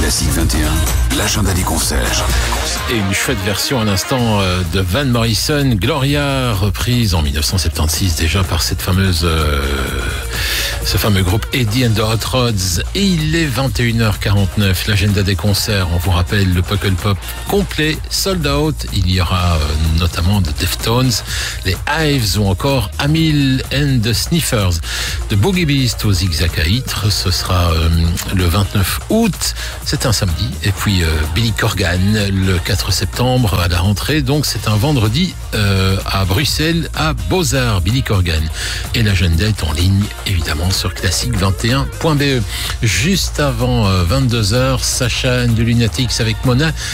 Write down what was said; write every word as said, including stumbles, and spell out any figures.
Classique vingt et un, l'agenda des concerts. Et une chouette version à l'instant de Van Morrison, Gloria, reprise en dix-neuf cent soixante-seize déjà par cette fameuse, euh, ce fameux groupe Eddie and the Hot Rods. Et il est vingt et une heures quarante-neuf, l'agenda des concerts. On vous rappelle le Puckle Pop complet, sold out. Il y aura euh, notamment de Deftones, les Hives ou encore Amil and the Sniffers, de Boogie Beast au Zigzag à Ytre. Ce sera euh, le vingt-neuf août, c'est un samedi. Et puis euh, Billy Corgan le quatre septembre à la rentrée, donc c'est un vendredi euh, à Bruxelles, à Beaux-Arts, Billy Corgan. Et l'agenda est en ligne, évidemment, sur classique vingt et un point b e. Juste avant euh, vingt-deux heures, Sacha and the Lunatics avec Mona.